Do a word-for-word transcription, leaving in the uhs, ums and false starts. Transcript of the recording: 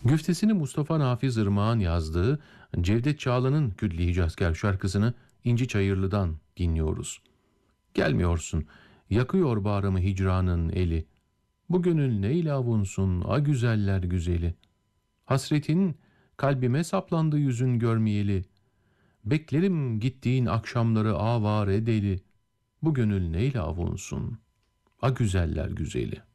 Güftesini Mustafa Nafiz Irmak'ın yazdığı Cevdet Çağlan'ın Külli Hicazkar şarkısını İnci Çayırlı'dan dinliyoruz. Gelmiyorsun, yakıyor bağrımı hicranın eli. Bu gönül neyle avunsun, a güzeller güzeli. Hasretin kalbime saplandı yüzün görmeyeli. Beklerim gittiğin akşamları avare deli. Bu gönül neyle avunsun, a güzeller güzeli.